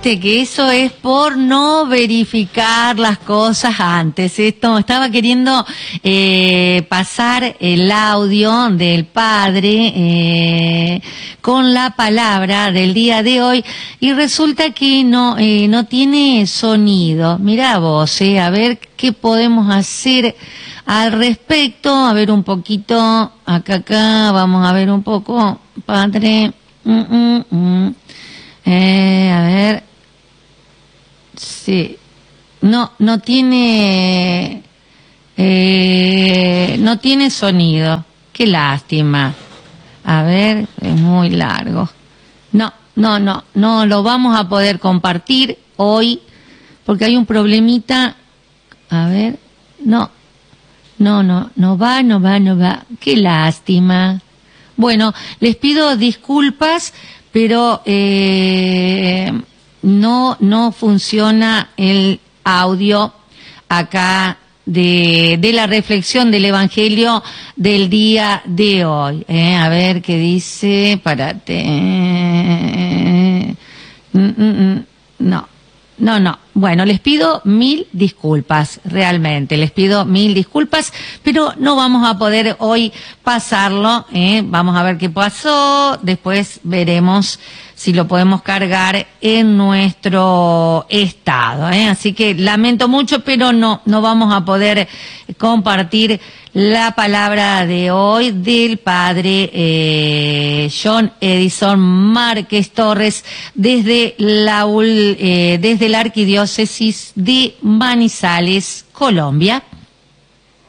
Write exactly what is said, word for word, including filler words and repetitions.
viste que eso es por no verificar las cosas antes. Esto estaba queriendo eh, pasar el audio del padre eh, con la palabra del día de hoy y resulta que no eh, no tiene sonido. Mirá vos, eh, a ver qué podemos hacer al respecto. A ver un poquito, acá, acá, vamos a ver un poco, padre. Mm, mm, mm. Eh, a ver, sí, no, no tiene, eh, no tiene sonido, qué lástima. A ver, es muy largo. No, no, no, no lo vamos a poder compartir hoy porque hay un problemita. A ver, no, no, no, no va, no va, no va, qué lástima. Bueno, les pido disculpas, pero eh, no no funciona el audio acá de, de la reflexión del Evangelio del día de hoy. Eh, a ver qué dice, párate. Eh, mm, mm, mm, no. No, no. Bueno, les pido mil disculpas, realmente, les pido mil disculpas, pero no vamos a poder hoy pasarlo, ¿eh? Vamos a ver qué pasó, después veremos si lo podemos cargar en nuestro estado, ¿eh? Así que lamento mucho, pero no, no vamos a poder compartir la palabra de hoy del padre eh, John Edison Márquez Torres desde la, eh, desde la Arquidiócesis de Manizales, Colombia.